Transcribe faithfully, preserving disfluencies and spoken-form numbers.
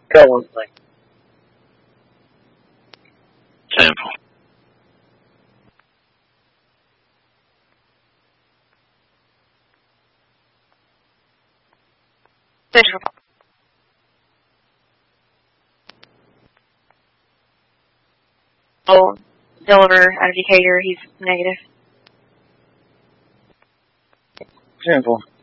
Go like Sample. Central. Oh, Delaware out of Decatur, he's negative. Sample.